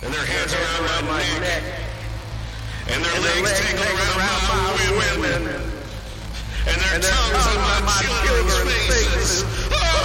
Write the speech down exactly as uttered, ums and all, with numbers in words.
and their hands around my neck, and their legs tangled around my women, and their tongues on my children's faces.